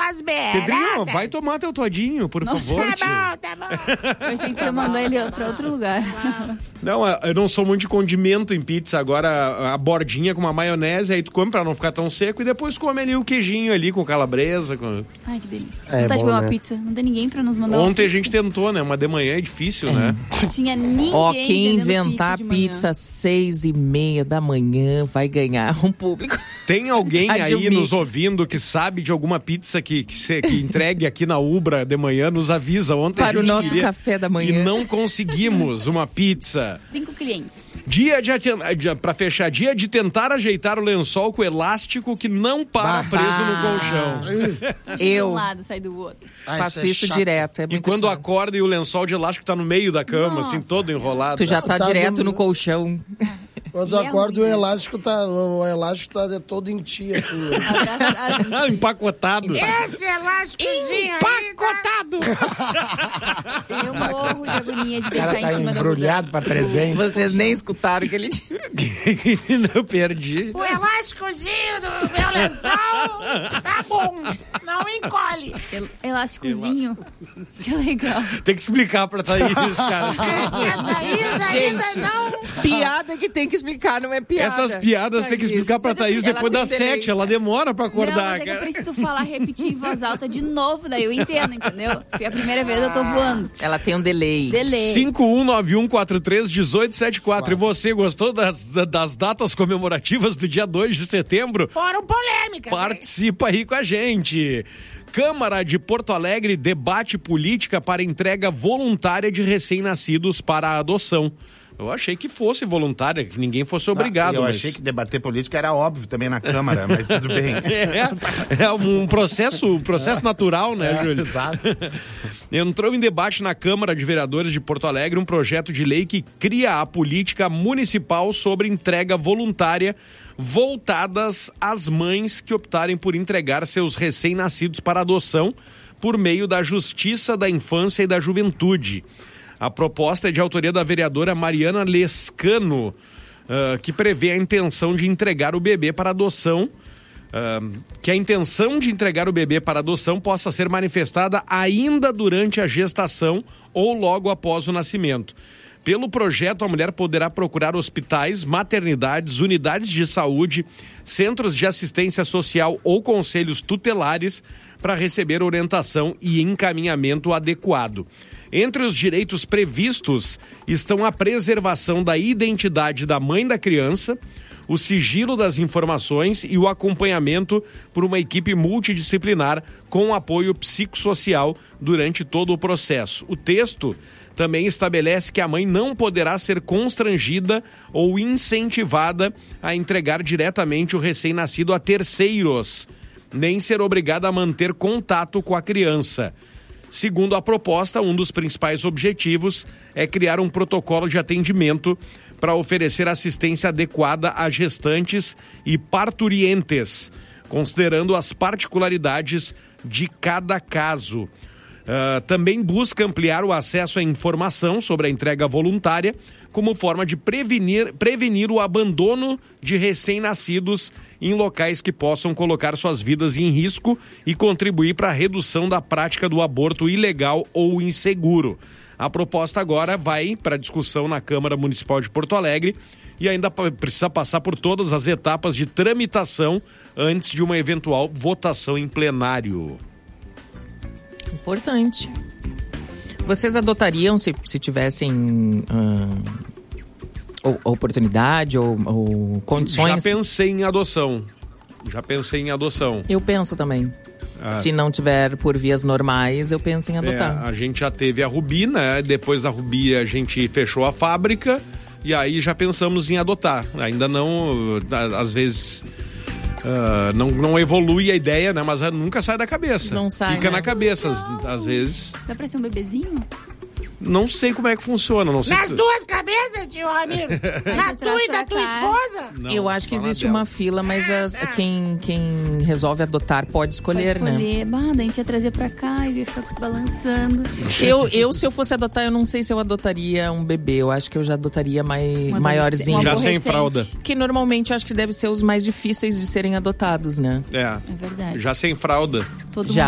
as beiradas. Pedrinho, vai tomar teu todinho, por favor. Tá bom. A gente ia mandar ele pra outro lugar. Não, eu não sou muito de condimento em pizza. Agora, a bordinha com uma maionese, aí tu come pra não ficar tão seco e depois come ali o queijinho ali com calabresa. Ai, que delícia. É Vontade de bom, comer uma né? pizza. Não tem ninguém pra nos mandar Ontem uma a gente tentou, né? Uma de manhã é difícil, né? Não tinha ninguém Ó, quem vendendo inventar de manhã. pizza às 6:30 da manhã vai ganhar um público. Tem alguém aí Rádio nos Mix. ouvindo que sabe de alguma pizza que entregue aqui na Ubra de manhã, nos avisa. Ontem Para a o gente nosso queria café da manhã. E não conseguimos uma pizza. 5 clientes. Pra fechar, dia de tentar ajeitar o lençol com elástico que não para preso no colchão. De um lado, sai do outro. Faço isso chato. direto. É E muito quando chato. acorda e o lençol de elástico tá no meio da cama, assim, todo enrolado. Tu já tá Tá direto no- no colchão. Quando E é acorda, ruim, o né? elástico tá todo em ti, assim. Abraçado. Empacotado. Esse elásticozinho Empacotado. Eu morro de agonia de O cara deitar em tá cima da embrulhado pra presente. Vocês nem escutaram o que ele disse. Eu perdi. O elásticozinho do meu lençol tá bom. Não encolhe. Elásticozinho. Que legal. Tem que explicar pra Thaís, cara. E a Thaís ainda não... Piada que tem que explicar, não é piada. Essas piadas tem que explicar pra Thaís Ela depois tem das delay. 7. Ela demora pra Não, acordar, mas é que eu cara. preciso falar, repetir em voz alta de novo, daí eu entendo, entendeu? Porque a primeira vez eu tô voando. Ela tem um delay. Delay. 5191431874. E você gostou das datas comemorativas do dia 2 de setembro? Foram polêmicas. né? Participa aí com a gente. Câmara de Porto Alegre debate política para entrega voluntária de recém-nascidos para a adoção. Eu achei que fosse voluntária, que ninguém fosse obrigado. Eu mas... achei que debater política era óbvio também na Câmara, mas tudo bem. É um processo natural, né, Júlio? Exato. Entrou em debate na Câmara de Vereadores de Porto Alegre um projeto de lei que cria a política municipal sobre entrega voluntária voltadas às mães que optarem por entregar seus recém-nascidos para adoção por meio da Justiça da Infância e da Juventude. A proposta é de autoria da vereadora Mariana Lescano, que prevê a intenção de entregar o bebê para adoção, que a intenção de entregar o bebê para adoção possa ser manifestada ainda durante a gestação ou logo após o nascimento. Pelo projeto, a mulher poderá procurar hospitais, maternidades, unidades de saúde, centros de assistência social ou conselhos tutelares para receber orientação e encaminhamento adequado. Entre os direitos previstos estão a preservação da identidade da mãe da criança, o sigilo das informações e o acompanhamento por uma equipe multidisciplinar com apoio psicossocial durante todo o processo. O texto também estabelece que a mãe não poderá ser constrangida ou incentivada a entregar diretamente o recém-nascido a terceiros, nem ser obrigada a manter contato com a criança. Segundo a proposta, um dos principais objetivos é criar um protocolo de atendimento para oferecer assistência adequada a gestantes e parturientes, considerando as particularidades de cada caso. Também busca ampliar o acesso à informação sobre a entrega voluntária como forma de prevenir o abandono de recém-nascidos em locais que possam colocar suas vidas em risco e contribuir para a redução da prática do aborto ilegal ou inseguro. A proposta agora vai para discussão na Câmara Municipal de Porto Alegre e ainda precisa passar por todas as etapas de tramitação antes de uma eventual votação em plenário. Importante. Vocês adotariam se tivessem oportunidade ou condições? Já pensei em adoção. Eu penso também. Se não tiver por vias normais, eu penso em adotar. A gente já teve a Rubi, né? Depois da Rubi a gente fechou a fábrica e aí já pensamos em adotar. Ainda não, às vezes... não evolui a ideia, né? Mas nunca sai da cabeça. Não sai, Fica né? na cabeça, às vezes. Dá pra ser um bebezinho? Não sei como é que funciona, não sei. Nas duas cabeças, tio amigo. Na de trás tua e pra da tua cá. esposa. Não, Eu acho que só na existe dela. uma fila, mas quem resolve adotar pode escolher, Pode né? escolher. Bah, daí a gente ia trazer pra cá e ia ficar balançando. Se eu fosse adotar, eu não sei se eu adotaria um bebê. Eu acho que eu já adotaria maiorzinho. Um Já sem aborrecente. fralda. Que normalmente acho que deve ser os mais difíceis de serem adotados, né? É É verdade. já sem fralda. Todo Já.